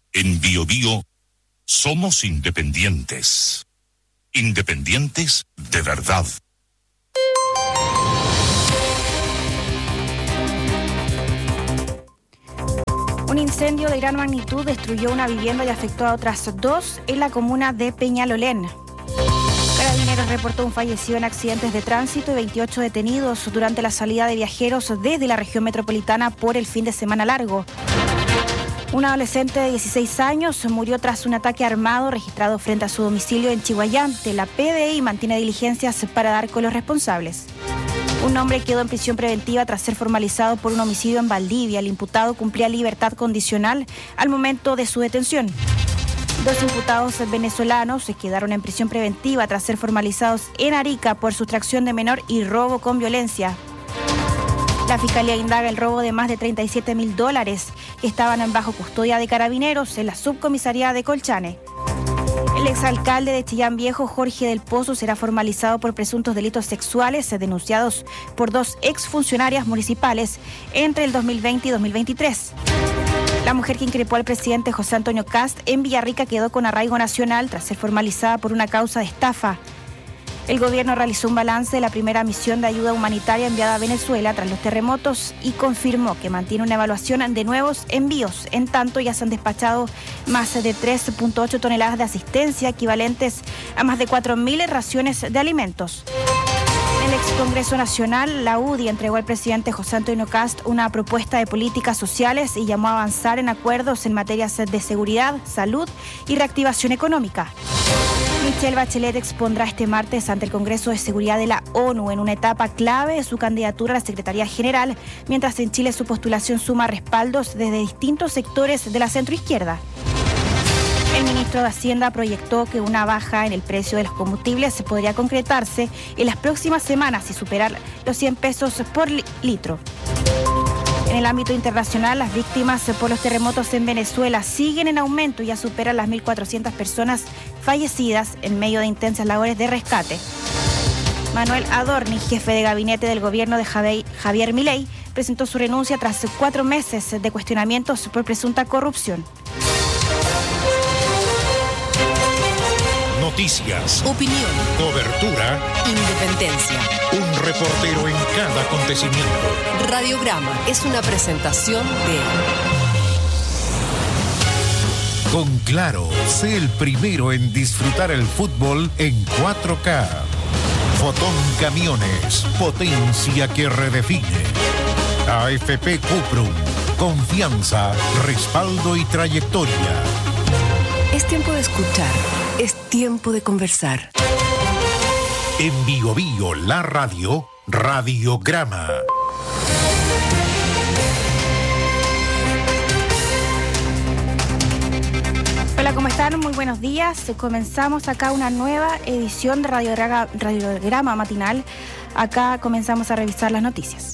En Bio Bio somos independientes. Independientes de verdad. Un incendio de gran magnitud destruyó una vivienda y afectó a otras dos en la comuna de Peñalolén. Carabineros reportó un fallecido en accidentes de tránsito y 28 detenidos durante la salida de viajeros desde la región metropolitana por el fin de semana largo. Un adolescente de 16 años murió tras un ataque armado registrado frente a su domicilio en Chihuayante. La PDI mantiene diligencias para dar con los responsables. Un hombre quedó en prisión preventiva tras ser formalizado por un homicidio en Valdivia. El imputado cumplía libertad condicional al momento de su detención. Dos imputados venezolanos se quedaron en prisión preventiva tras ser formalizados en Arica por sustracción de menor y robo con violencia. La Fiscalía indaga el robo de más de $37.000 que estaban bajo custodia de Carabineros en la subcomisaría de Colchane. El exalcalde de Chillán Viejo, Jorge del Pozo, será formalizado por presuntos delitos sexuales denunciados por dos exfuncionarias municipales entre el 2020 y 2023. La mujer que increpó al presidente José Antonio Kast en Villarrica quedó con arraigo nacional tras ser formalizada por una causa de estafa. El gobierno realizó un balance de la primera misión de ayuda humanitaria enviada a Venezuela tras los terremotos y confirmó que mantiene una evaluación de nuevos envíos. En tanto, ya se han despachado más de 3.8 toneladas de asistencia, equivalentes a más de 4.000 raciones de alimentos. En el ex Congreso Nacional, la UDI entregó al presidente José Antonio Kast una propuesta de políticas sociales y llamó a avanzar en acuerdos en materias de seguridad, salud y reactivación económica. Michelle Bachelet expondrá este martes ante el Congreso de Seguridad de la ONU en una etapa clave de su candidatura a la Secretaría General, mientras en Chile su postulación suma respaldos desde distintos sectores de la centroizquierda. El ministro de Hacienda proyectó que una baja en el precio de los combustibles podría concretarse en las próximas semanas y superar los 100 pesos por litro. En el ámbito internacional, las víctimas por los terremotos en Venezuela siguen en aumento y ya superan las 1.400 personas fallecidas en medio de intensas labores de rescate. Manuel Adorni, jefe de gabinete del gobierno de Javier Milei, presentó su renuncia tras 4 meses de cuestionamientos por presunta corrupción. Noticias, opinión, cobertura, independencia. Un reportero en cada acontecimiento. Radiograma es una presentación de... Con Claro, sé el primero en disfrutar el fútbol en 4K. Fotón Camiones, potencia que redefine. AFP Cuprum, confianza, respaldo y trayectoria. Es tiempo de escuchar, es tiempo de conversar. En Bio Bio, la radio, Radiograma. Hola, ¿cómo están? Muy buenos días. Comenzamos acá una nueva edición de Radiograma matinal. Acá comenzamos a revisar las noticias.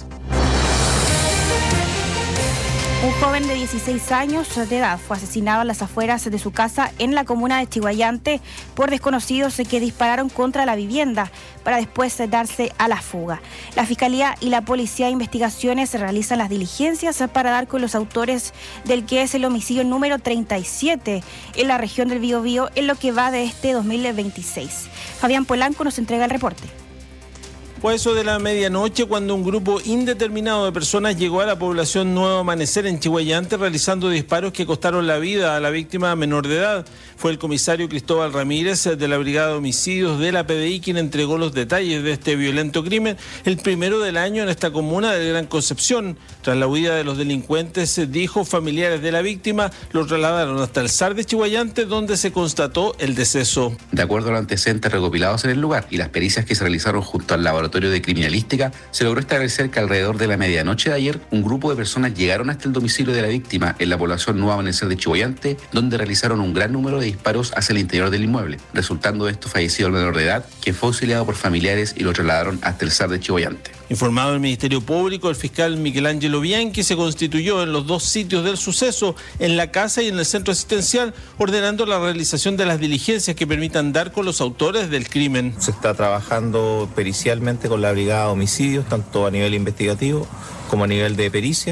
Un joven de 16 años de edad fue asesinado a las afueras de su casa en la comuna de Chihuayante por desconocidos que dispararon contra la vivienda para después darse a la fuga. La Fiscalía y la Policía de Investigaciones realizan las diligencias para dar con los autores del que es el homicidio número 37 en la región del Biobío en lo que va de este 2026. Fabián Polanco nos entrega el reporte. Fue eso de la medianoche cuando un grupo indeterminado de personas llegó a la población Nuevo Amanecer en Chihuayante realizando disparos que costaron la vida a la víctima menor de edad. Fue el comisario Cristóbal Ramírez de la Brigada de Homicidios de la PDI quien entregó los detalles de este violento crimen, el primero del año en esta comuna de Gran Concepción. Tras la huida de los delincuentes, dijo, familiares de la víctima los trasladaron hasta el SAR de Chihuayante donde se constató el deceso. De acuerdo a los antecedentes recopilados en el lugar y las pericias que se realizaron junto al laboratorio de criminalística, se logró establecer que alrededor de la medianoche de ayer, un grupo de personas llegaron hasta el domicilio de la víctima en la población Nuevo Amanecer de Chihuayante, donde realizaron un gran número de disparos hacia el interior del inmueble, resultando de esto fallecido el menor de edad, que fue auxiliado por familiares y lo trasladaron hasta el SAR de Chihuayante. Informado el Ministerio Público, el fiscal Miguel Ángelo Bianchi se constituyó en los dos sitios del suceso, en la casa y en el centro asistencial, ordenando la realización de las diligencias que permitan dar con los autores del crimen. Se está trabajando pericialmente con la Brigada de Homicidios, tanto a nivel investigativo como a nivel de pericia,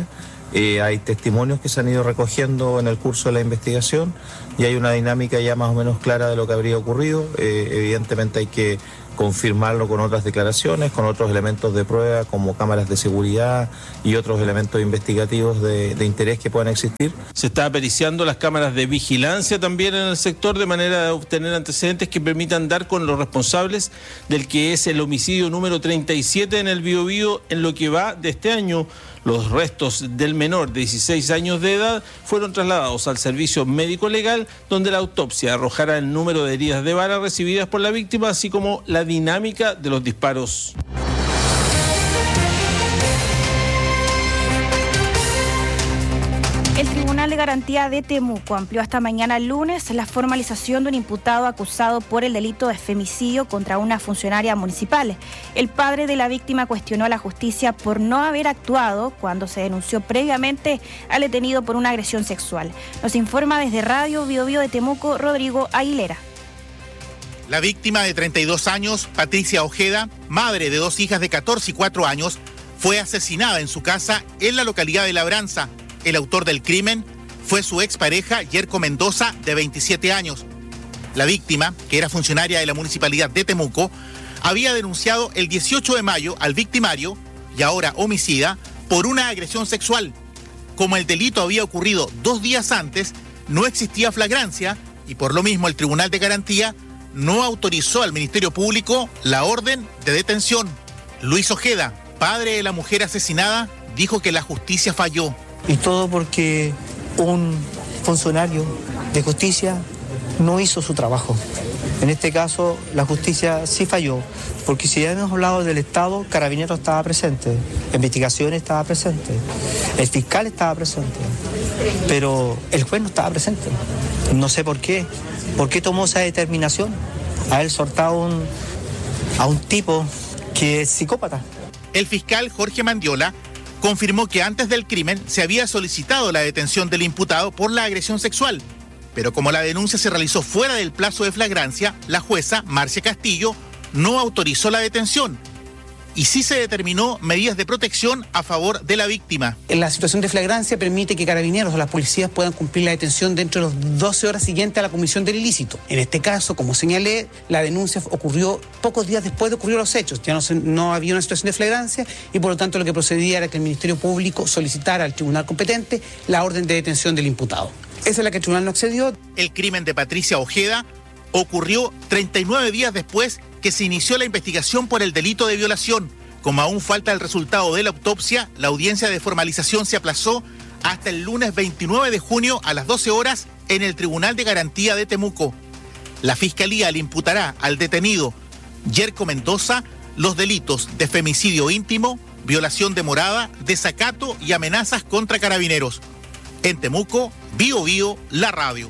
Hay testimonios que se han ido recogiendo en el curso de la investigación y hay una dinámica ya más o menos clara de lo que habría ocurrido. Evidentemente hay que confirmarlo con otras declaraciones, con otros elementos de prueba como cámaras de seguridad y otros elementos investigativos de interés que puedan existir. Se está periciando las cámaras de vigilancia también en el sector de manera de obtener antecedentes que permitan dar con los responsables del que es el homicidio número 37 en el Biobío en lo que va de este año. Los restos del menor de 16 años de edad fueron trasladados al servicio médico legal, donde la autopsia arrojará el número de heridas de bala recibidas por la víctima, así como la dinámica de los disparos. El Tribunal de Garantía de Temuco amplió hasta mañana lunes la formalización de un imputado acusado por el delito de femicidio contra una funcionaria municipal. El padre de la víctima cuestionó a la justicia por no haber actuado cuando se denunció previamente al detenido por una agresión sexual. Nos informa desde Radio Biobío de Temuco, Rodrigo Aguilera. La víctima de 32 años, Patricia Ojeda, madre de 2 hijas de 14 y 4 años, fue asesinada en su casa en la localidad de Labranza. El autor del crimen fue su expareja, Yerko Mendoza, de 27 años. La víctima, que era funcionaria de la Municipalidad de Temuco, había denunciado el 18 de mayo al victimario, y ahora homicida, por una agresión sexual. Como el delito había ocurrido 2 días antes, no existía flagrancia y por lo mismo el Tribunal de Garantía no autorizó al Ministerio Público la orden de detención. Luis Ojeda, padre de la mujer asesinada, dijo que la justicia falló. Y todo porque un funcionario de justicia no hizo su trabajo. En este caso, la justicia sí falló, porque si ya hemos hablado del Estado, Carabineros estaba presente, Investigaciones estaba presente, el fiscal estaba presente, pero el juez no estaba presente. No sé por qué. ¿Por qué tomó esa determinación? Haber soltado a un tipo que es psicópata. El fiscal Jorge Mandiola confirmó que antes del crimen se había solicitado la detención del imputado por la agresión sexual, pero como la denuncia se realizó fuera del plazo de flagrancia, la jueza Marcia Castillo no autorizó la detención y sí se determinó medidas de protección a favor de la víctima. La situación de flagrancia permite que Carabineros o las policías puedan cumplir la detención dentro de las 12 horas siguientes a la comisión del ilícito. En este caso, como señalé, la denuncia ocurrió pocos días después de ocurrir los hechos. Ya no había una situación de flagrancia y por lo tanto lo que procedía era que el Ministerio Público solicitara al tribunal competente la orden de detención del imputado. Esa es la que el tribunal no accedió. El crimen de Patricia Ojeda ocurrió 39 días después que se inició la investigación por el delito de violación. Como aún falta el resultado de la autopsia, la audiencia de formalización se aplazó hasta el lunes 29 de junio a las 12 horas en el Tribunal de Garantía de Temuco. La Fiscalía le imputará al detenido Yerko Mendoza los delitos de femicidio íntimo, violación de morada, desacato y amenazas contra Carabineros. En Temuco, Biobío, la radio.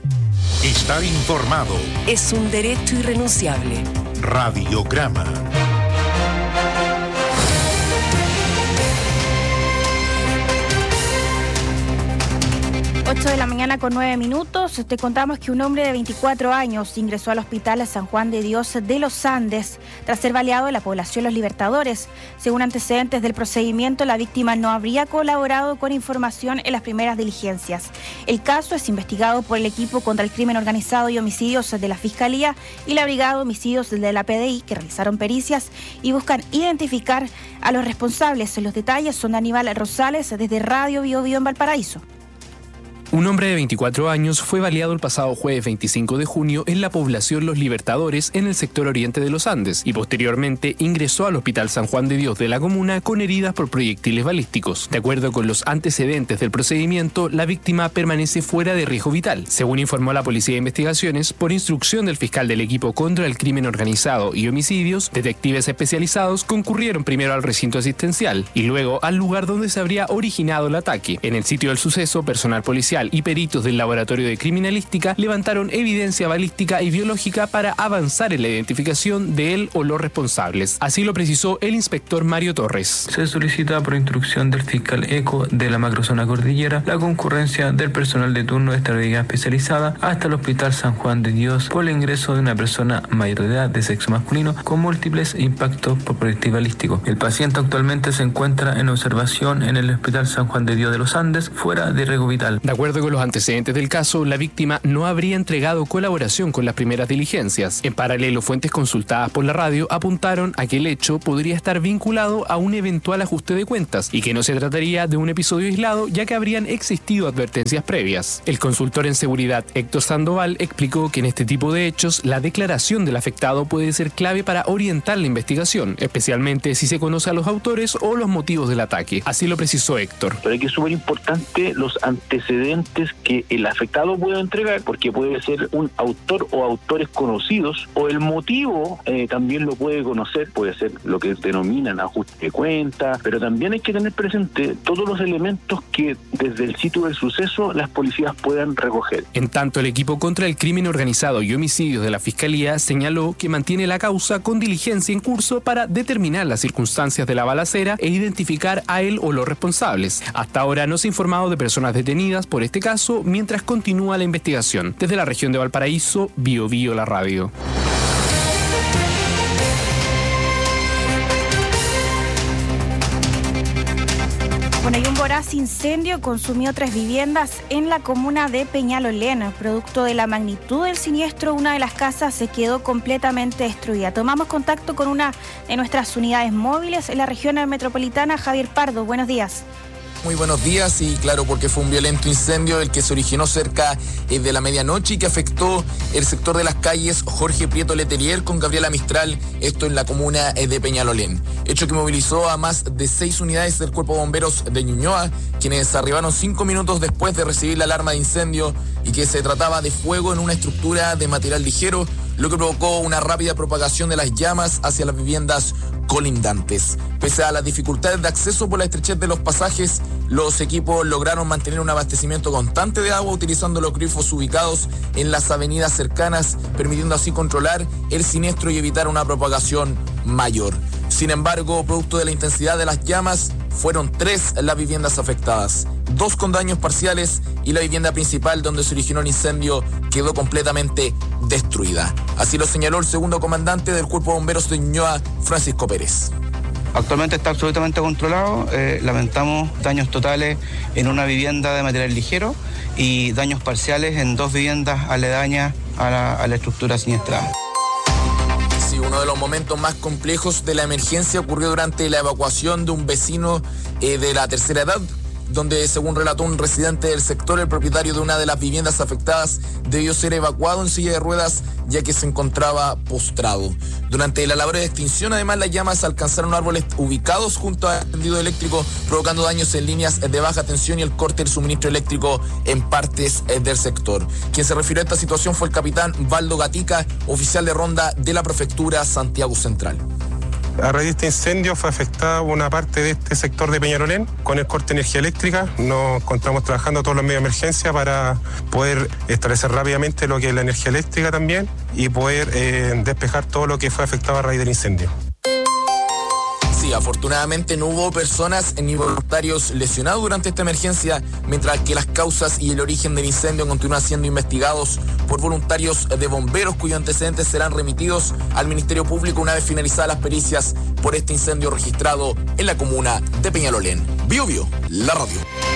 Estar informado. Es un derecho irrenunciable. Radiograma. 8 de la mañana con 9 minutos. Te contamos que un hombre de 24 años ingresó al hospital San Juan de Dios de los Andes tras ser baleado en la población Los Libertadores. Según antecedentes del procedimiento, la víctima no habría colaborado con información en las primeras diligencias. El caso es investigado por el equipo contra el crimen organizado y homicidios de la Fiscalía y la Brigada de Homicidios de la PDI, que realizaron pericias y buscan identificar a los responsables. Los detalles son de Aníbal Rosales desde Radio Biobío en Valparaíso. Un hombre de 24 años fue baleado el pasado jueves 25 de junio en la población Los Libertadores en el sector oriente de los Andes y posteriormente ingresó al Hospital San Juan de Dios de la comuna con heridas por proyectiles balísticos. De acuerdo con los antecedentes del procedimiento, la víctima permanece fuera de riesgo vital. Según informó la Policía de Investigaciones, por instrucción del fiscal del equipo contra el crimen organizado y homicidios, detectives especializados concurrieron primero al recinto asistencial y luego al lugar donde se habría originado el ataque. En el sitio del suceso, personal policial policial y peritos del Laboratorio de Criminalística levantaron evidencia balística y biológica para avanzar en la identificación de él o los responsables. Así lo precisó el inspector Mario Torres. Se solicita por instrucción del fiscal ECO de la macrozona cordillera la concurrencia del personal de turno de esta brigada especializada hasta el Hospital San Juan de Dios por el ingreso de una persona mayor de edad de sexo masculino con múltiples impactos por proyectil balístico. El paciente actualmente se encuentra en observación en el Hospital San Juan de Dios de los Andes, fuera de riesgo vital. De acuerdo con los antecedentes del caso, la víctima no habría entregado colaboración con las primeras diligencias. En paralelo, fuentes consultadas por la radio apuntaron a que el hecho podría estar vinculado a un eventual ajuste de cuentas y que no se trataría de un episodio aislado, ya que habrían existido advertencias previas. El consultor en seguridad Héctor Sandoval explicó que en este tipo de hechos la declaración del afectado puede ser clave para orientar la investigación, especialmente si se conoce a los autores o los motivos del ataque. Así lo precisó Héctor. Pero es que es súper importante los antecedentes que el afectado pueda entregar, porque puede ser un autor o autores conocidos, o el motivo también lo puede conocer, puede ser lo que denominan ajuste de cuenta, pero también hay que tener presente todos los elementos que desde el sitio del suceso las policías puedan recoger. En tanto, el equipo contra el crimen organizado y homicidios de la Fiscalía señaló que mantiene la causa con diligencia en curso para determinar las circunstancias de la balacera e identificar a él o los responsables. Hasta ahora no se ha informado de personas detenidas por este caso mientras continúa la investigación. Desde la región de Valparaíso, BioBio la radio. Bueno, y un voraz incendio consumió 3 viviendas en la comuna de Peñalolén. Producto de la magnitud del siniestro, una de las casas se quedó completamente destruida. Tomamos contacto con una de nuestras unidades móviles en la región metropolitana, Javier Pardo. Buenos días. Muy buenos días, y claro, porque fue un violento incendio el que se originó cerca de la medianoche y que afectó el sector de las calles Jorge Prieto Letelier con Gabriela Mistral, esto en la comuna de Peñalolén. Hecho que movilizó a más de 6 unidades del Cuerpo de Bomberos de Ñuñoa, quienes arribaron 5 minutos después de recibir la alarma de incendio y que se trataba de fuego en una estructura de material ligero, lo que provocó una rápida propagación de las llamas hacia las viviendas colindantes. Pese a las dificultades de acceso por la estrechez de los pasajes, los equipos lograron mantener un abastecimiento constante de agua utilizando los grifos ubicados en las avenidas cercanas, permitiendo así controlar el siniestro y evitar una propagación mayor. Sin embargo, producto de la intensidad de las llamas, fueron 3 las viviendas afectadas, 2 con daños parciales y la vivienda principal donde se originó el incendio quedó completamente destruida. Así lo señaló el segundo comandante del Cuerpo de Bomberos de Ñuñoa, Francisco Pérez. Actualmente está absolutamente controlado. Lamentamos daños totales en una vivienda de material ligero y daños parciales en 2 viviendas aledañas a la estructura siniestrada. Sí, uno de los momentos más complejos de la emergencia ocurrió durante la evacuación de un vecino de la tercera edad, donde, según relató un residente del sector, el propietario de una de las viviendas afectadas debió ser evacuado en silla de ruedas ya que se encontraba postrado. Durante la labor de extinción, además, las llamas alcanzaron árboles ubicados junto al tendido eléctrico, provocando daños en líneas de baja tensión y el corte del suministro eléctrico en partes del sector. Quien se refirió a esta situación fue el capitán Valdo Gatica, oficial de ronda de la prefectura Santiago Central. A raíz de este incendio fue afectada una parte de este sector de Peñalolén con el corte de energía eléctrica. Nos encontramos trabajando todos los medios de emergencia para poder establecer rápidamente lo que es la energía eléctrica también y poder despejar todo lo que fue afectado a raíz del incendio. Sí, afortunadamente no hubo personas ni voluntarios lesionados durante esta emergencia, mientras que las causas y el origen del incendio continúan siendo investigados por voluntarios de bomberos cuyos antecedentes serán remitidos al Ministerio Público una vez finalizadas las pericias por este incendio registrado en la comuna de Peñalolén. BioBio, la radio.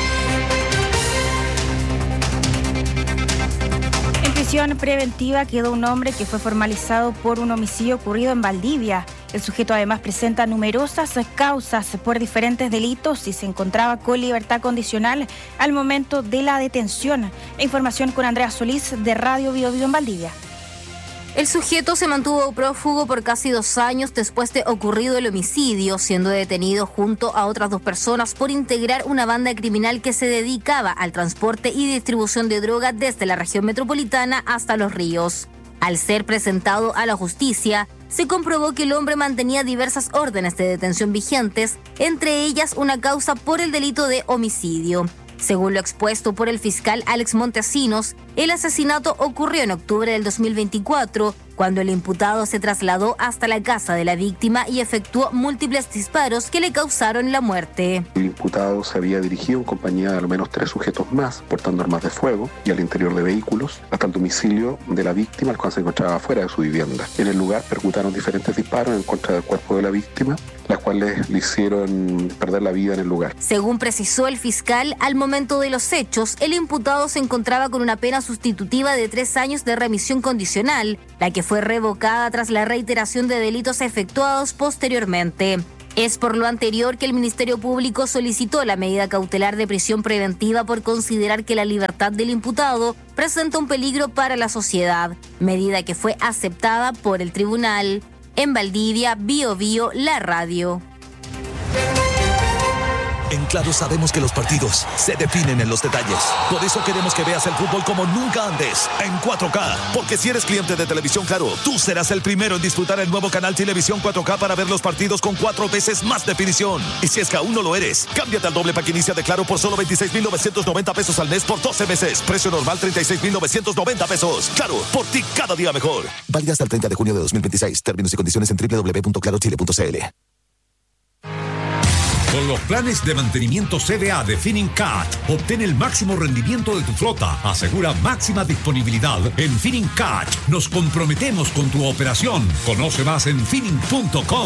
En prisión preventiva quedó un hombre que fue formalizado por un homicidio ocurrido en Valdivia. El sujeto además presenta numerosas causas por diferentes delitos y se encontraba con libertad condicional al momento de la detención. La información con Andrea Solís de Radio BioBio en Valdivia. El sujeto se mantuvo prófugo por casi 2 años después de ocurrido el homicidio, siendo detenido junto a otras 2 personas por integrar una banda criminal que se dedicaba al transporte y distribución de droga desde la región metropolitana hasta Los Ríos. Al ser presentado a la justicia, se comprobó que el hombre mantenía diversas órdenes de detención vigentes, entre ellas una causa por el delito de homicidio. Según lo expuesto por el fiscal Alex Montesinos, el asesinato ocurrió en octubre del 2024, cuando el imputado se trasladó hasta la casa de la víctima y efectuó múltiples disparos que le causaron la muerte. El imputado se había dirigido en compañía de al menos 3 sujetos más, portando armas de fuego y al interior de vehículos, hasta el domicilio de la víctima, el cual se encontraba fuera de su vivienda. En el lugar percutaron diferentes disparos en contra del cuerpo de la víctima, las cuales le hicieron perder la vida en el lugar. Según precisó el fiscal, al momento de los hechos, el imputado se encontraba con una pena sustitutiva de 3 años de remisión condicional, la que fue revocada tras la reiteración de delitos efectuados posteriormente. Es por lo anterior que el Ministerio Público solicitó la medida cautelar de prisión preventiva por considerar que la libertad del imputado presenta un peligro para la sociedad, medida que fue aceptada por el tribunal. En Valdivia, Bio Bio, la radio. En Claro sabemos que los partidos se definen en los detalles. Por eso queremos que veas el fútbol como nunca antes, en 4K. Porque si eres cliente de Televisión Claro, tú serás el primero en disfrutar el nuevo canal Televisión 4K para ver los partidos con 4 veces más definición. Y si es que aún no lo eres, cámbiate al doble pack inicia de Claro por solo 26,990 pesos al mes por 12 meses. Precio normal 36,990 pesos. Claro, por ti cada día mejor. Válida hasta el 30 de junio de 2026. Términos y condiciones en www.clarochile.cl. Con los planes de mantenimiento CDA de Finincat, obtén el máximo rendimiento de tu flota. Asegura máxima disponibilidad en Finincat. Nos comprometemos con tu operación. Conoce más en Finin.com.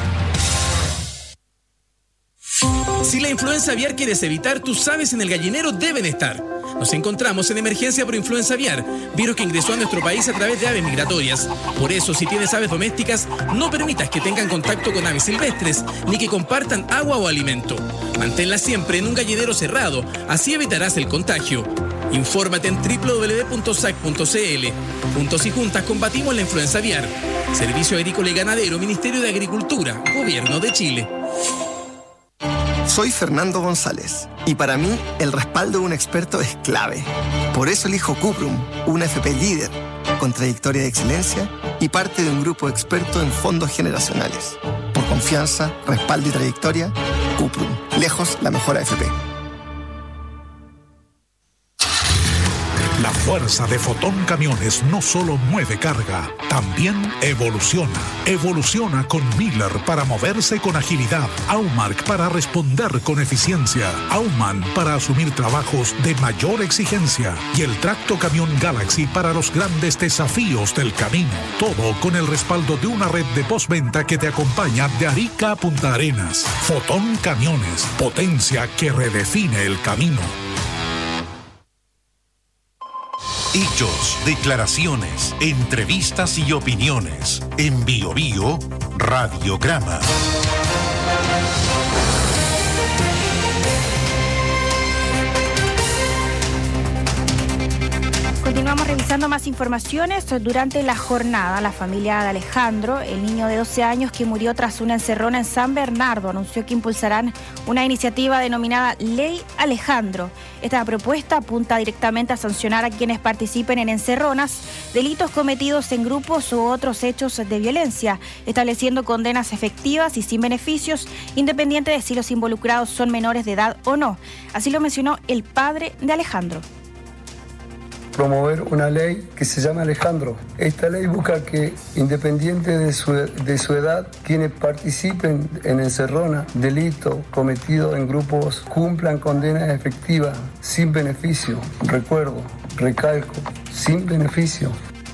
Si la influenza aviar quieres evitar, tus aves en el gallinero deben estar. Nos encontramos en emergencia por influenza aviar, virus que ingresó a nuestro país a través de aves migratorias. Por eso, si tienes aves domésticas, no permitas que tengan contacto con aves silvestres, ni que compartan agua o alimento. Manténlas siempre en un gallinero cerrado, así evitarás el contagio. Infórmate en www.sac.cl. Juntos y juntas combatimos la influenza aviar. Servicio Agrícola y Ganadero, Ministerio de Agricultura, Gobierno de Chile. Soy Fernando González y para mí el respaldo de un experto es clave. Por eso elijo Cuprum, una FP líder, con trayectoria de excelencia y parte de un grupo experto en fondos generacionales. Por confianza, respaldo y trayectoria, Cuprum, lejos la mejor AFP. La fuerza de Fotón Camiones no solo mueve carga, también evoluciona. Evoluciona con Miller para moverse con agilidad, Aumark para responder con eficiencia, Aumann para asumir trabajos de mayor exigencia y el Tracto Camión Galaxy para los grandes desafíos del camino. Todo con el respaldo de una red de postventa que te acompaña de Arica a Punta Arenas. Fotón Camiones, potencia que redefine el camino. Hechos, declaraciones, entrevistas y opiniones. En Bio Bio, Radiograma. Continuamos revisando más informaciones. Durante la jornada, la familia de Alejandro, el niño de 12 años que murió tras una encerrona en San Bernardo, anunció que impulsarán una iniciativa denominada Ley Alejandro. Esta propuesta apunta directamente a sancionar a quienes participen en encerronas, delitos cometidos en grupos u otros hechos de violencia, estableciendo condenas efectivas y sin beneficios, independiente de si los involucrados son menores de edad o no. Así lo mencionó el padre de Alejandro. Promover una ley que se llama Alejandro. Esta ley busca que, independiente de su edad, quienes participen en encerrona, delito cometido en grupos, cumplan condenas efectivas, sin beneficio. Recuerdo, recalco, sin beneficio.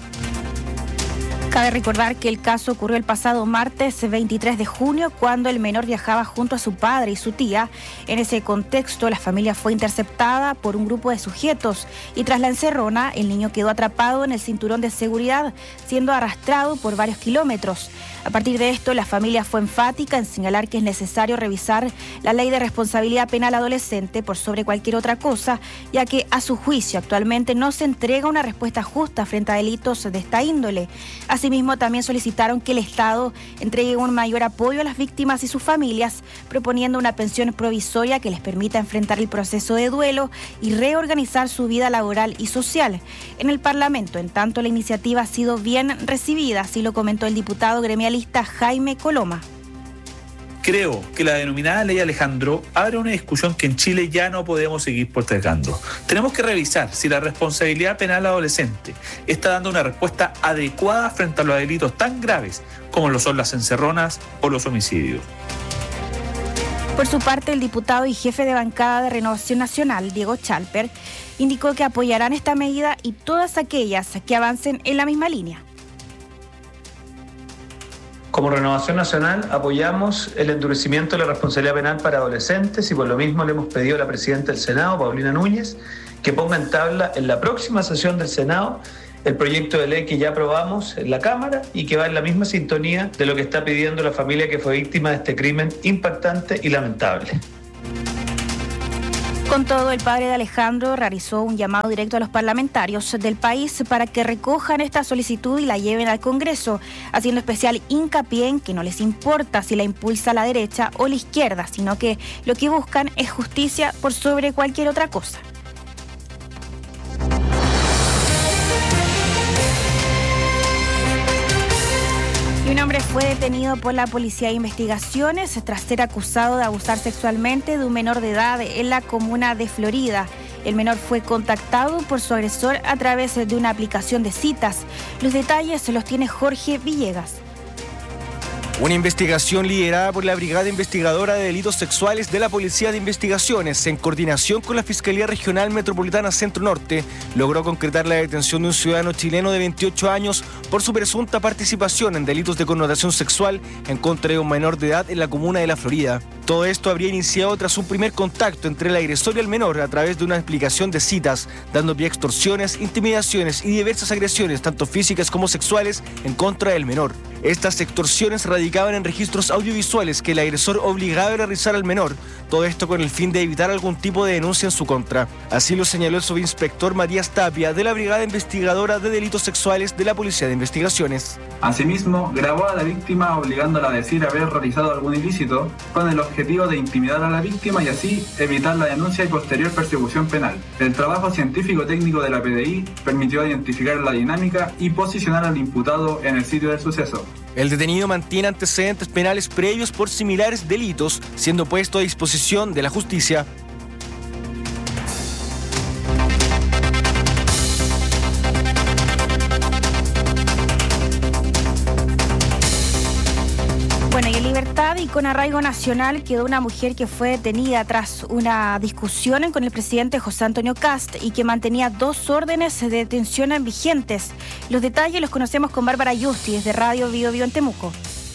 Cabe recordar que el caso ocurrió el pasado martes 23 de junio, cuando el menor viajaba junto a su padre y su tía. En ese contexto, la familia fue interceptada por un grupo de sujetos y tras la encerrona, el niño quedó atrapado en el cinturón de seguridad, siendo arrastrado por varios kilómetros. A partir de esto, la familia fue enfática en señalar que es necesario revisar la ley de responsabilidad penal adolescente por sobre cualquier otra cosa, ya que a su juicio actualmente no se entrega una respuesta justa frente a delitos de esta índole. Asimismo, también solicitaron que el Estado entregue un mayor apoyo a las víctimas y sus familias, proponiendo una pensión provisoria que les permita enfrentar el proceso de duelo y reorganizar su vida laboral y social. En el Parlamento, en tanto, la iniciativa ha sido bien recibida, así lo comentó el diputado gremialista Jaime Coloma. Creo que la denominada Ley Alejandro abre una discusión que en Chile ya no podemos seguir postergando. Tenemos que revisar si la responsabilidad penal adolescente está dando una respuesta adecuada frente a los delitos tan graves como lo son las encerronas o los homicidios. Por su parte, el diputado y jefe de bancada de Renovación Nacional, Diego Chalper, indicó que apoyarán esta medida y todas aquellas que avancen en la misma línea. Como Renovación Nacional apoyamos el endurecimiento de la responsabilidad penal para adolescentes y por lo mismo le hemos pedido a la presidenta del Senado, Paulina Núñez, que ponga en tabla en la próxima sesión del Senado el proyecto de ley que ya aprobamos en la Cámara y que va en la misma sintonía de lo que está pidiendo la familia que fue víctima de este crimen impactante y lamentable. Con todo, el padre de Alejandro realizó un llamado directo a los parlamentarios del país para que recojan esta solicitud y la lleven al Congreso, haciendo especial hincapié en que no les importa si la impulsa la derecha o la izquierda, sino que lo que buscan es justicia por sobre cualquier otra cosa. Un hombre fue detenido por la Policía de Investigaciones tras ser acusado de abusar sexualmente de un menor de edad en la comuna de Florida. El menor fue contactado por su agresor a través de una aplicación de citas. Los detalles los tiene Jorge Villegas. Una investigación liderada por la Brigada Investigadora de Delitos Sexuales de la Policía de Investigaciones, en coordinación con la Fiscalía Regional Metropolitana Centro Norte, logró concretar la detención de un ciudadano chileno de 28 años por su presunta participación en delitos de connotación sexual en contra de un menor de edad en la comuna de La Florida. Todo esto habría iniciado tras un primer contacto entre el agresor y el menor a través de una aplicación de citas, dando pie a extorsiones, intimidaciones y diversas agresiones, tanto físicas como sexuales, en contra del menor. Estas extorsiones radicaban en registros audiovisuales que el agresor obligaba a realizar al menor, todo esto con el fin de evitar algún tipo de denuncia en su contra. Así lo señaló el subinspector Matías Tapia, de la Brigada Investigadora de Delitos Sexuales de la Policía de Investigaciones. Asimismo, grabó a la víctima obligándola a decir haber realizado algún ilícito, con el objetivo de intimidar a la víctima y así evitar la denuncia y posterior persecución penal. El trabajo científico-técnico de la PDI permitió identificar la dinámica y posicionar al imputado en el sitio del suceso. El detenido mantiene antecedentes penales previos por similares delitos, siendo puesto a disposición de la justicia. Bueno, y en libertad y con arraigo nacional quedó una mujer que fue detenida tras una discusión con el presidente José Antonio Kast y que mantenía 2 órdenes de detención vigentes. Los detalles los conocemos con Bárbara Yusti, desde Radio Bio Bio en Temuco.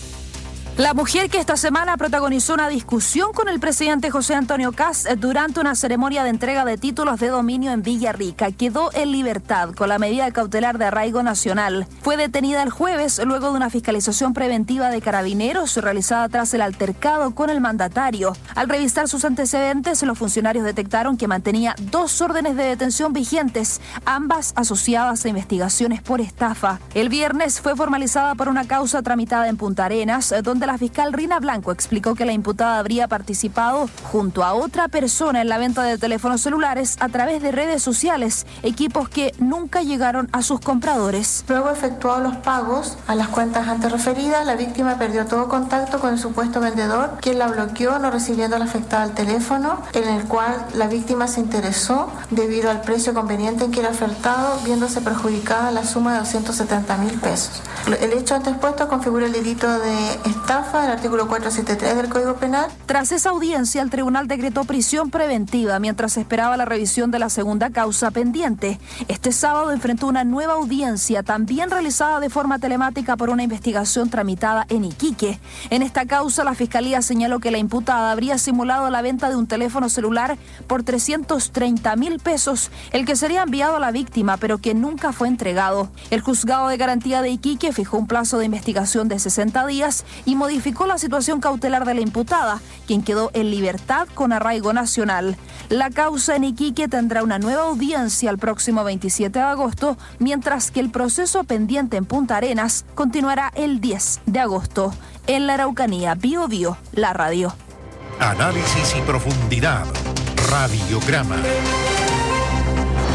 La mujer que esta semana protagonizó una discusión con el presidente José Antonio Kast durante una ceremonia de entrega de títulos de dominio en Villarrica quedó en libertad con la medida cautelar de arraigo nacional. Fue detenida el jueves luego de una fiscalización preventiva de Carabineros realizada tras el altercado con el mandatario. Al revisar sus antecedentes, los funcionarios detectaron que mantenía 2 órdenes de detención vigentes, ambas asociadas a investigaciones por estafa. El viernes fue formalizada por una causa tramitada en Punta Arenas, donde la fiscal Rina Blanco explicó que la imputada habría participado junto a otra persona en la venta de teléfonos celulares a través de redes sociales, equipos que nunca llegaron a sus compradores. Luego efectuados los pagos a las cuentas antes referidas, la víctima perdió todo contacto con el supuesto vendedor, quien la bloqueó, no recibiendo a la afectada el teléfono, en el cual la víctima se interesó debido al precio conveniente en que era ofertado, viéndose perjudicada la suma de 270.000 pesos. El hecho antes puesto configura el delito de estafa del artículo 473 del Código Penal. Tras esa audiencia, el tribunal decretó prisión preventiva mientras esperaba la revisión de la segunda causa pendiente. Este sábado enfrentó una nueva audiencia, también realizada de forma telemática por una investigación tramitada en Iquique. En esta causa, la Fiscalía señaló que la imputada habría simulado la venta de un teléfono celular por 330.000 pesos, el que sería enviado a la víctima, pero que nunca fue entregado. El juzgado de garantía de Iquique fijó un plazo de investigación de 60 días y modificó la situación cautelar de la imputada, quien quedó en libertad con arraigo nacional. La causa en Iquique tendrá una nueva audiencia el próximo 27 de agosto, mientras que el proceso pendiente en Punta Arenas continuará el 10 de agosto. En la Araucanía, Bio Bio, la radio. Análisis y profundidad. Radiograma.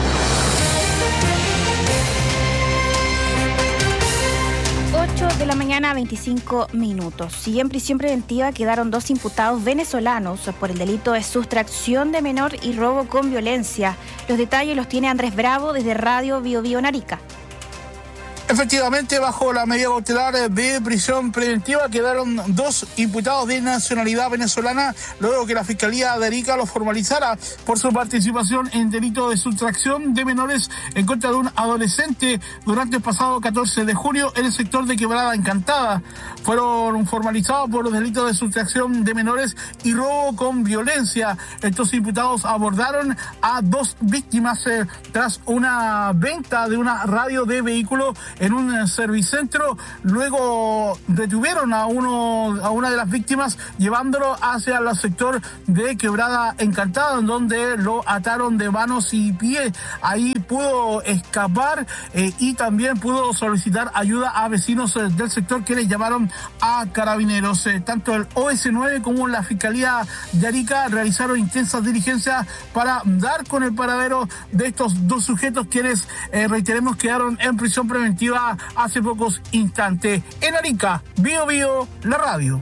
8 de la mañana. mañana, 25 minutos. Y en prisión preventiva quedaron 2 imputados venezolanos por el delito de sustracción de menor y robo con violencia. Los detalles los tiene Andrés Bravo desde Radio Bio Bio en Arica. Efectivamente, bajo la medida cautelar de prisión preventiva quedaron 2 imputados de nacionalidad venezolana luego que la Fiscalía de Arica los formalizara por su participación en delito de sustracción de menores en contra de un adolescente durante el pasado 14 de junio en el sector de Quebrada Encantada. Fueron formalizados por los delitos de sustracción de menores y robo con violencia. Estos imputados abordaron a 2 víctimas tras una venta de una radio de vehículo en un servicentro. Luego detuvieron a una de las víctimas llevándolo hacia el sector de Quebrada Encantada, en donde lo ataron de manos y pies. Ahí pudo escapar y también pudo solicitar ayuda a vecinos del sector que les llamaron a carabineros. Tanto el OS9 como la Fiscalía de Arica realizaron intensas diligencias para dar con el paradero de estos 2 sujetos quienes, reiteremos, quedaron en prisión preventiva hace pocos instantes. En Arica, Bio Bio, la radio.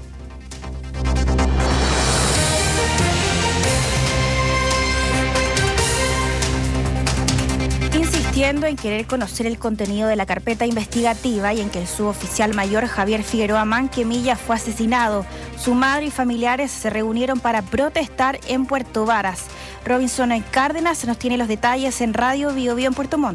Insistiendo en querer conocer el contenido de la carpeta investigativa y en que el suboficial mayor Javier Figueroa Manquemilla fue asesinado, su madre y familiares se reunieron para protestar en Puerto Varas. Robinson Cárdenas nos tiene los detalles en Radio Bio Bio en Puerto Montt.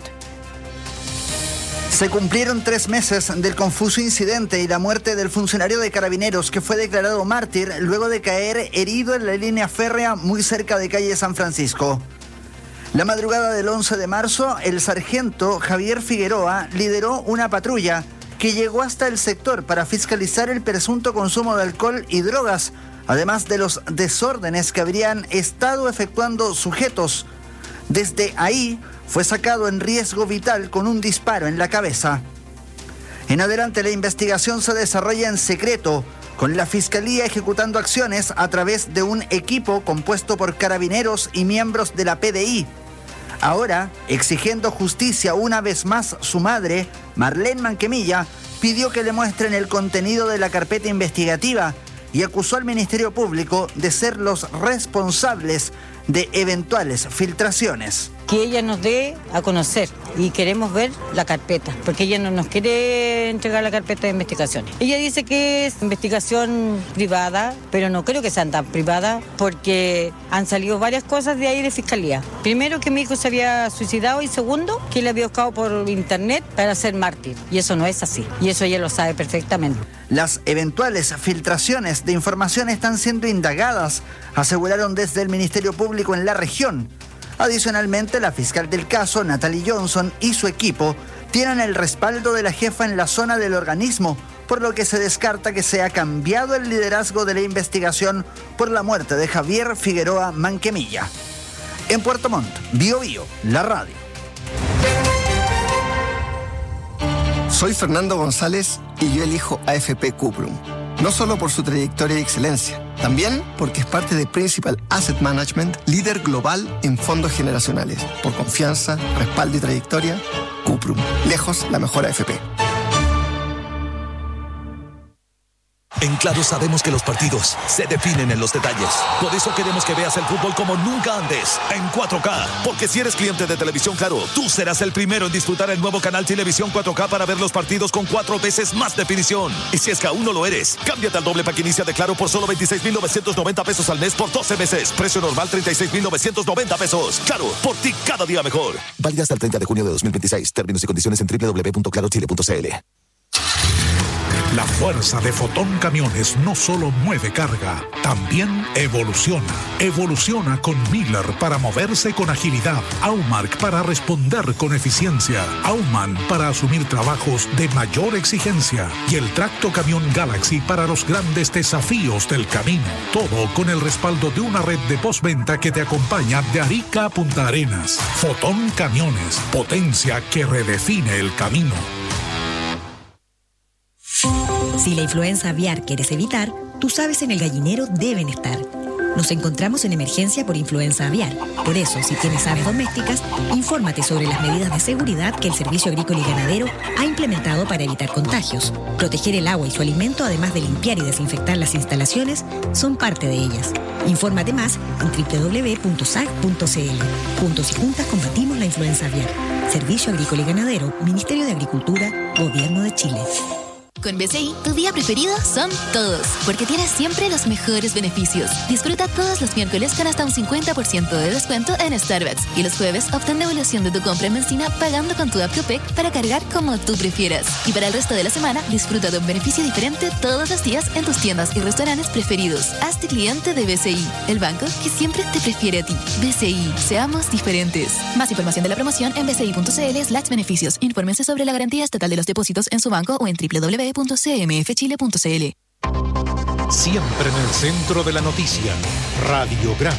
Se cumplieron 3 meses del confuso incidente y la muerte del funcionario de Carabineros que fue declarado mártir luego de caer herido en la línea férrea muy cerca de calle San Francisco. La madrugada del 11 de marzo, el sargento Javier Figueroa lideró una patrulla que llegó hasta el sector para fiscalizar el presunto consumo de alcohol y drogas, además de los desórdenes que habrían estado efectuando sujetos. Desde ahí fue sacado en riesgo vital con un disparo en la cabeza. En adelante, la investigación se desarrolla en secreto, con la Fiscalía ejecutando acciones a través de un equipo compuesto por carabineros y miembros de la PDI. Ahora, exigiendo justicia una vez más, su madre, Marlene Manquemilla, pidió que le muestren el contenido de la carpeta investigativa y acusó al Ministerio Público de ser los responsables de eventuales filtraciones. Que ella nos dé a conocer y queremos ver la carpeta, porque ella no nos quiere entregar la carpeta de investigaciones. Ella dice que es investigación privada, pero no creo que sean tan privadas, porque han salido varias cosas de ahí de Fiscalía. Primero, que mi hijo se había suicidado, y segundo, que le había buscado por internet para ser mártir, y eso no es así, y eso ella lo sabe perfectamente. Las eventuales filtraciones de información están siendo indagadas, aseguraron desde el Ministerio Público en la región. Adicionalmente, la fiscal del caso, Natalie Johnson, y su equipo tienen el respaldo de la jefa en la zona del organismo, por lo que se descarta que se ha cambiado el liderazgo de la investigación por la muerte de Javier Figueroa Manquemilla. En Puerto Montt, Bio Bio, la radio. Soy Fernando González y yo elijo AFP Cuprum. No solo por su trayectoria y excelencia, también porque es parte de Principal Asset Management, líder global en fondos generacionales. Por confianza, respaldo y trayectoria, Cuprum. Lejos la mejor AFP. En Claro sabemos que los partidos se definen en los detalles. Por eso queremos que veas el fútbol como nunca antes, en 4K. Porque si eres cliente de Televisión Claro, tú serás el primero en disfrutar el nuevo canal Televisión 4K para ver los partidos con 4 veces más definición. Y si es que aún no lo eres, cámbiate al doble pack inicia de Claro por solo 26,990 pesos al mes por 12 meses. Precio normal 36,990 pesos. Claro, por ti cada día mejor. Válida hasta el 30 de junio de 2026. Términos y condiciones en www.clarochile.cl. La fuerza de Fotón Camiones no solo mueve carga, también evoluciona. Evoluciona con Miller para moverse con agilidad, Aumark para responder con eficiencia, Aumann para asumir trabajos de mayor exigencia y el tracto camión Galaxy para los grandes desafíos del camino. Todo con el respaldo de una red de postventa que te acompaña de Arica a Punta Arenas. Fotón Camiones, potencia que redefine el camino. Si la influenza aviar quieres evitar, tú sabes en el gallinero deben estar. Nos encontramos en emergencia por influenza aviar. Por eso, si tienes aves domésticas, infórmate sobre las medidas de seguridad que el Servicio Agrícola y Ganadero ha implementado para evitar contagios. Proteger el agua y su alimento, además de limpiar y desinfectar las instalaciones, son parte de ellas. Infórmate más en www.sag.cl. Juntos y juntas combatimos la influenza aviar. Servicio Agrícola y Ganadero, Ministerio de Agricultura, Gobierno de Chile. Con BCI, tu día preferido son todos, porque tienes siempre los mejores beneficios. Disfruta todos los miércoles con hasta un 50% de descuento en Starbucks. Y los jueves obtén devolución de tu compra en benzina pagando con tu app Copec para cargar como tú prefieras. Y para el resto de la semana, disfruta de un beneficio diferente todos los días en tus tiendas y restaurantes preferidos. Hazte cliente de BCI, el banco que siempre te prefiere a ti. BCI, seamos diferentes. Más información de la promoción en bci.cl/beneficios. Infórmense sobre la garantía estatal de los depósitos en su banco o en www.cmfchile.cl. Siempre en el centro de la noticia, Radiograma.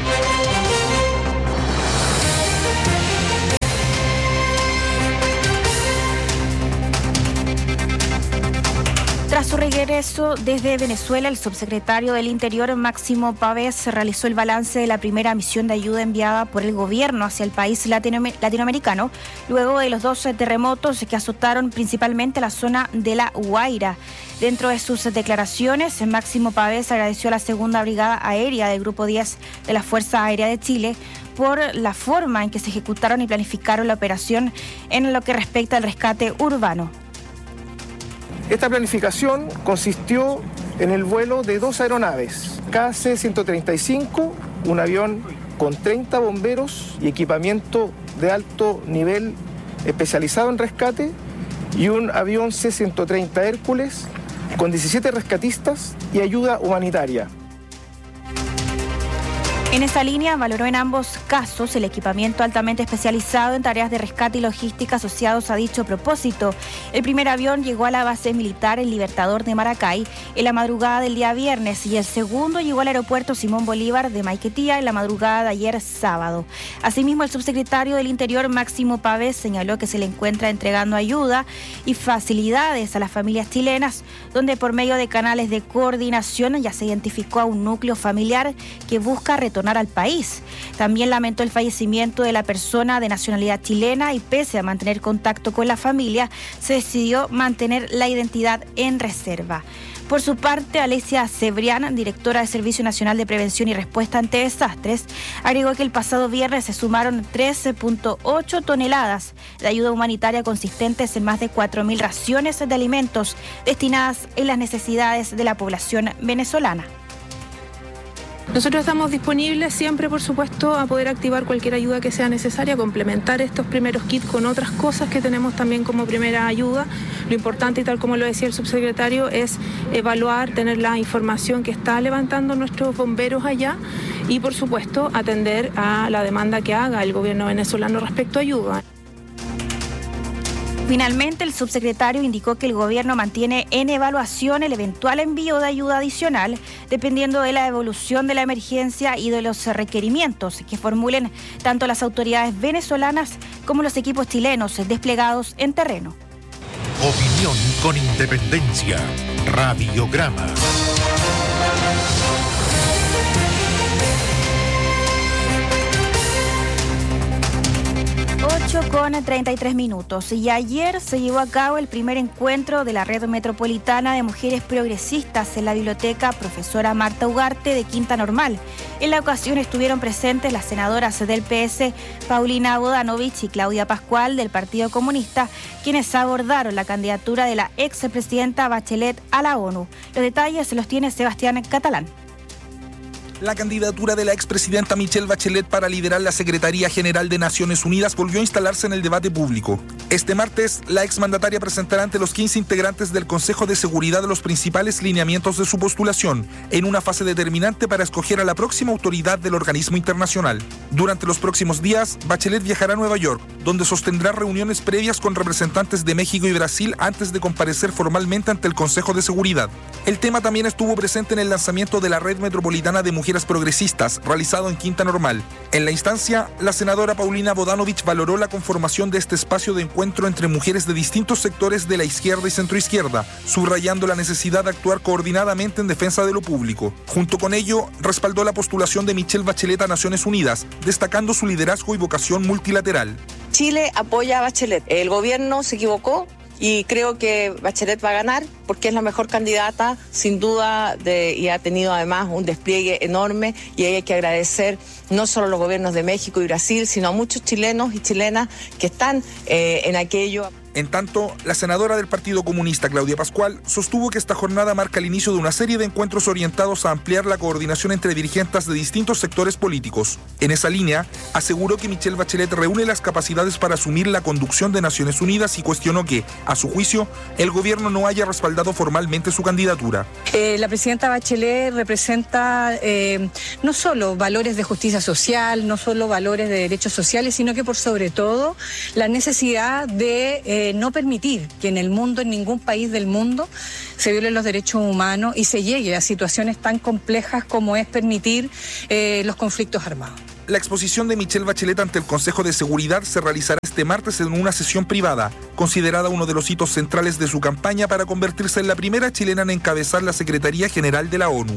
Tras su regreso desde Venezuela, el subsecretario del Interior, Máximo Pavés, realizó el balance de la primera misión de ayuda enviada por el gobierno hacia el país latinoamericano, luego de los 12 terremotos que azotaron principalmente la zona de La Guaira. Dentro de sus declaraciones, Máximo Pavés agradeció a la Segunda Brigada Aérea del Grupo 10 de la Fuerza Aérea de Chile por la forma en que se ejecutaron y planificaron la operación en lo que respecta al rescate urbano. Esta planificación consistió en el vuelo de 2 aeronaves, KC-135, un avión con 30 bomberos y equipamiento de alto nivel especializado en rescate, y un avión C-130 Hércules con 17 rescatistas y ayuda humanitaria. En esa línea, valoró en ambos casos el equipamiento altamente especializado en tareas de rescate y logística asociados a dicho propósito. El primer avión llegó a la base militar El Libertador de Maracay en la madrugada del día viernes y el segundo llegó al aeropuerto Simón Bolívar de Maiquetía en la madrugada de ayer sábado. Asimismo, el subsecretario del Interior, Máximo Pavés, señaló que se le encuentra entregando ayuda y facilidades a las familias chilenas, donde por medio de canales de coordinación ya se identificó a un núcleo familiar que busca retornar al país. También lamentó el fallecimiento de la persona de nacionalidad chilena y pese a mantener contacto con la familia, se decidió mantener la identidad en reserva. Por su parte, Alesia Cebrián, directora del Servicio Nacional de Prevención y Respuesta ante Desastres, agregó que el pasado viernes se sumaron 13.8 toneladas de ayuda humanitaria consistentes en más de 4.000 raciones de alimentos destinadas en las necesidades de la población venezolana. Nosotros estamos disponibles siempre, por supuesto, a poder activar cualquier ayuda que sea necesaria, complementar estos primeros kits con otras cosas que tenemos también como primera ayuda. Lo importante, y tal como lo decía el subsecretario, es evaluar, tener la información que está levantando nuestros bomberos allá y, por supuesto, atender a la demanda que haga el gobierno venezolano respecto a ayuda. Finalmente, el subsecretario indicó que el gobierno mantiene en evaluación el eventual envío de ayuda adicional, dependiendo de la evolución de la emergencia y de los requerimientos que formulen tanto las autoridades venezolanas como los equipos chilenos desplegados en terreno. Opinión con independencia. Radiograma. 8:33. Y ayer se llevó a cabo el primer encuentro de la Red Metropolitana de Mujeres Progresistas en la Biblioteca Profesora Marta Ugarte de Quinta Normal. En la ocasión estuvieron presentes las senadoras del PS, Paulina Bodanovich y Claudia Pascual del Partido Comunista, quienes abordaron la candidatura de la expresidenta Bachelet a la ONU. Los detalles los tiene Sebastián Catalán. La candidatura de la expresidenta Michelle Bachelet para liderar la Secretaría General de Naciones Unidas volvió a instalarse en el debate público. Este martes, la exmandataria presentará ante los 15 integrantes del Consejo de Seguridad los principales lineamientos de su postulación, en una fase determinante para escoger a la próxima autoridad del organismo internacional. Durante los próximos días, Bachelet viajará a Nueva York, donde sostendrá reuniones previas con representantes de México y Brasil antes de comparecer formalmente ante el Consejo de Seguridad. El tema también estuvo presente en el lanzamiento de la Red Metropolitana de Mujeres Mujeres Progresistas, realizado en Quinta Normal. En la instancia, la senadora Paulina Bodanovich valoró la conformación de este espacio de encuentro entre mujeres de distintos sectores de la izquierda y centroizquierda, subrayando la necesidad de actuar coordinadamente en defensa de lo público. Junto con ello, respaldó la postulación de Michelle Bachelet a Naciones Unidas, destacando su liderazgo y vocación multilateral. Chile apoya a Bachelet. El gobierno se equivocó y creo que Bachelet va a ganar porque es la mejor candidata, sin duda, y ha tenido además un despliegue enorme, y ahí hay que agradecer no solo a los gobiernos de México y Brasil, sino a muchos chilenos y chilenas que están en aquello. En tanto, la senadora del Partido Comunista, Claudia Pascual, sostuvo que esta jornada marca el inicio de una serie de encuentros orientados a ampliar la coordinación entre dirigentes de distintos sectores políticos. En esa línea, aseguró que Michelle Bachelet reúne las capacidades para asumir la conducción de Naciones Unidas y cuestionó que, a su juicio, el gobierno no haya respaldado formalmente su candidatura. La presidenta Bachelet representa no solo valores de justicia social, no solo valores de derechos sociales, sino que por sobre todo la necesidad de no permitir que en el mundo, en ningún país del mundo, se violen los derechos humanos y se llegue a situaciones tan complejas como es permitir los conflictos armados. La exposición de Michelle Bachelet ante el Consejo de Seguridad se realizará este martes en una sesión privada, considerada uno de los hitos centrales de su campaña para convertirse en la primera chilena en encabezar la Secretaría General de la ONU.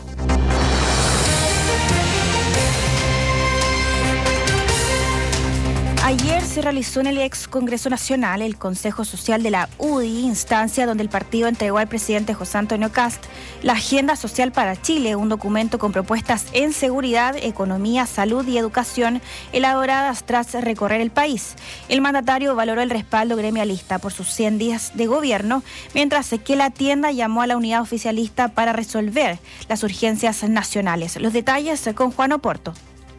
Ayer se realizó en el ex Congreso Nacional el Consejo Social de la UDI, instancia donde el partido entregó al presidente José Antonio Kast la Agenda Social para Chile, un documento con propuestas en seguridad, economía, salud y educación elaboradas tras recorrer el país. El mandatario valoró el respaldo gremialista por sus 100 días de gobierno, mientras que la tienda llamó a la unidad oficialista para resolver las urgencias nacionales. Los detalles con Juan Oporto.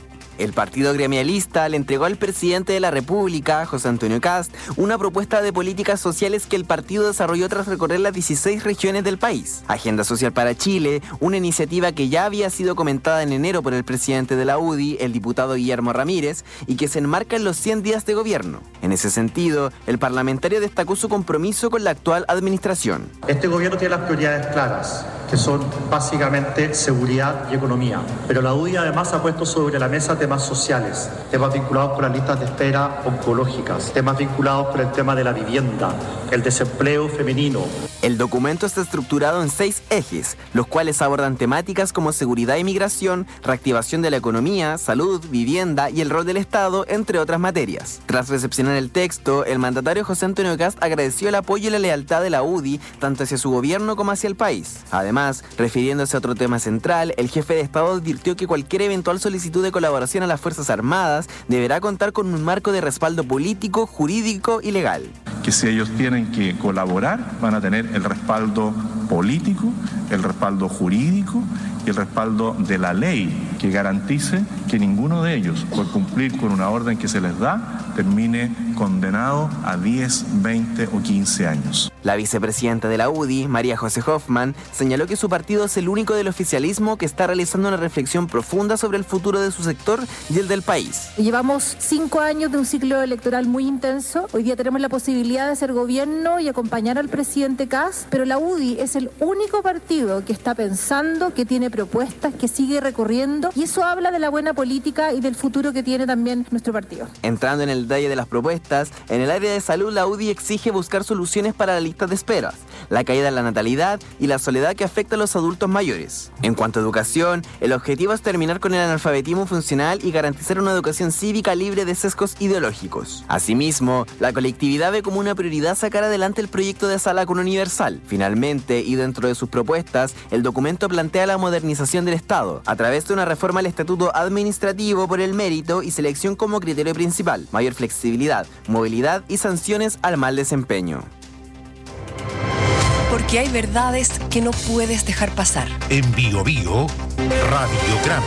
El partido gremialista le entregó al presidente de la República, José Antonio Kast, una propuesta de políticas sociales que el partido desarrolló tras recorrer las 16 regiones del país. Agenda Social para Chile, una iniciativa que ya había sido comentada en enero por el presidente de la UDI, el diputado Guillermo Ramírez, y que se enmarca en los 100 días de gobierno. En ese sentido, el parlamentario destacó su compromiso con la actual administración. Este gobierno tiene las prioridades claras, que son básicamente seguridad y economía. Pero la UDI además ha puesto sobre la mesa temas sociales, temas vinculados con las listas de espera oncológicas, temas vinculados con el tema de la vivienda, el desempleo femenino. El documento está estructurado en 6 ejes, los cuales abordan temáticas como seguridad y migración, reactivación de la economía, salud, vivienda y el rol del Estado, entre otras materias. Tras recepcionar el texto, el mandatario José Antonio Kast agradeció el apoyo y la lealtad de la UDI, tanto hacia su gobierno como hacia el país. Además, refiriéndose a otro tema central, el jefe de Estado advirtió que cualquier eventual solicitud de colaboración a las Fuerzas Armadas deberá contar con un marco de respaldo político, jurídico y legal. Que si ellos tienen que colaborar, van a tener el respaldo político, el respaldo jurídico y el respaldo de la ley que garantice que ninguno de ellos, por cumplir con una orden que se les da, termine condenado a 10, 20 o 15 años. La vicepresidenta de la UDI, María José Hoffman, señaló que su partido es el único del oficialismo que está realizando una reflexión profunda sobre el futuro de su sector y el del país. Llevamos 5 años de un ciclo electoral muy intenso. Hoy día tenemos la posibilidad de ser gobierno y acompañar al presidente Kast, pero la UDI es el único partido que está pensando, que tiene propuestas, que sigue recorriendo, y eso habla de la buena política y del futuro que tiene también nuestro partido. Entrando en el detalle de las propuestas, en el área de salud la UDI exige buscar soluciones para la lista de esperas, la caída en la natalidad y la soledad que afecta a los adultos mayores. En cuanto a educación, el objetivo es terminar con el analfabetismo funcional y garantizar una educación cívica libre de sesgos ideológicos. Asimismo, la colectividad ve como una prioridad sacar adelante el proyecto de sala cuna universal. Finalmente, y dentro de sus propuestas, el documento plantea la modernización del Estado, a través de una reforma al estatuto administrativo por el mérito y selección como criterio principal, mayor flexibilidad, movilidad y sanciones al mal desempeño. Porque hay verdades que no puedes dejar pasar. En Bio Bio, Radiograma.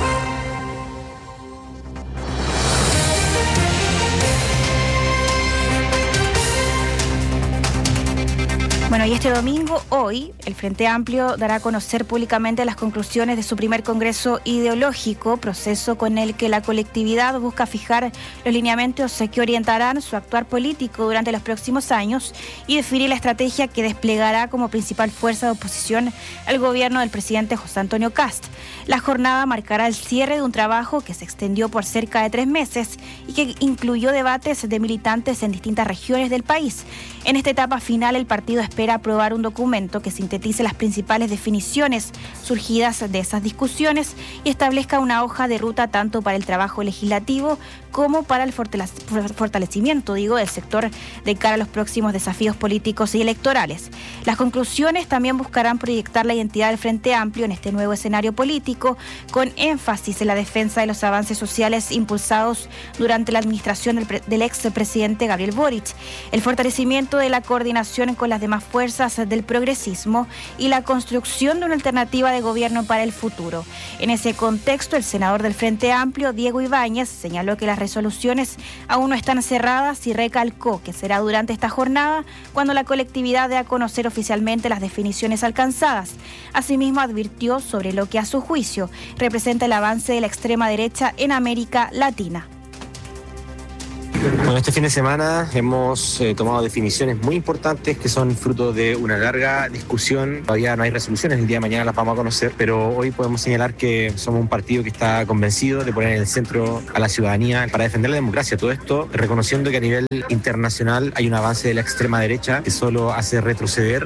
Bueno, y este domingo, hoy, el Frente Amplio dará a conocer públicamente las conclusiones de su primer congreso ideológico, proceso con el que la colectividad busca fijar los lineamientos que orientarán su actuar político durante los próximos años y definir la estrategia que desplegará como principal fuerza de oposición al gobierno del presidente José Antonio Kast. La jornada marcará el cierre de un trabajo que se extendió por cerca de 3 meses y que incluyó debates de militantes en distintas regiones del país. En esta etapa final, el partido espera aprobar un documento que sintetice las principales definiciones surgidas de esas discusiones y establezca una hoja de ruta tanto para el trabajo legislativo como para el fortalecimiento, del sector de cara a los próximos desafíos políticos y electorales. Las conclusiones también buscarán proyectar la identidad del Frente Amplio en este nuevo escenario político, con énfasis en la defensa de los avances sociales impulsados durante la administración del expresidente Gabriel Boric, el fortalecimiento de la coordinación con las demás fuerzas del progresismo y la construcción de una alternativa de gobierno para el futuro. En ese contexto, el senador del Frente Amplio, Diego Ibáñez, señaló que las resoluciones aún no están cerradas y recalcó que será durante esta jornada cuando la colectividad dé a conocer oficialmente las definiciones alcanzadas. Asimismo, advirtió sobre lo que a su juicio representa el avance de la extrema derecha en América Latina. Bueno, este fin de semana hemos tomado definiciones muy importantes que son fruto de una larga discusión. Todavía no hay resoluciones, el día de mañana las vamos a conocer, pero hoy podemos señalar que somos un partido que está convencido de poner en el centro a la ciudadanía para defender la democracia. Todo esto reconociendo que a nivel internacional hay un avance de la extrema derecha que solo hace retroceder.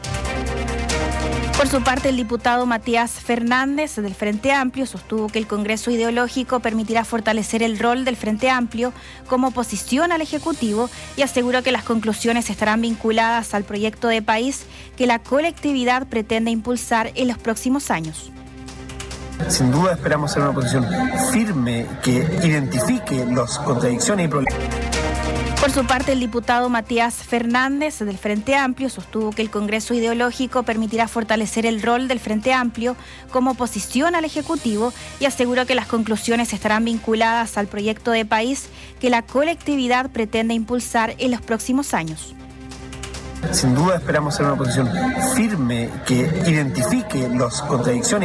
Por su parte, el diputado Matías Fernández del Frente Amplio sostuvo que el Congreso Ideológico permitirá fortalecer el rol del Frente Amplio como oposición al Ejecutivo y aseguró que las conclusiones estarán vinculadas al proyecto de país que la colectividad pretende impulsar en los próximos años. Sin duda esperamos ser una oposición firme que identifique las contradicciones y problemas. Por su parte, el diputado Matías Fernández del Frente Amplio sostuvo que el Congreso Ideológico permitirá fortalecer el rol del Frente Amplio como oposición al Ejecutivo y aseguró que las conclusiones estarán vinculadas al proyecto de país que la colectividad pretende impulsar en los próximos años. Sin duda esperamos ser una oposición firme que identifique las contradicciones